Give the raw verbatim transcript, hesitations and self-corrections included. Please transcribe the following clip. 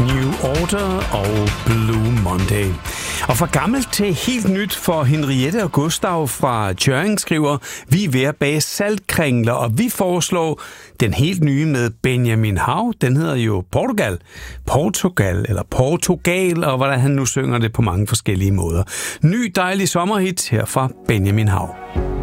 New Order og Blue Monday. Og fra gammelt til helt nyt for Henriette og Gustav fra Tjørring skriver, vi er ved at bage saltkringler, og vi foreslår den helt nye med Benjamin Hav. Den hedder jo Portugal. Portugal eller Portugal, og hvordan han nu synger det på mange forskellige måder. Ny dejlig sommerhit her fra Benjamin Hav.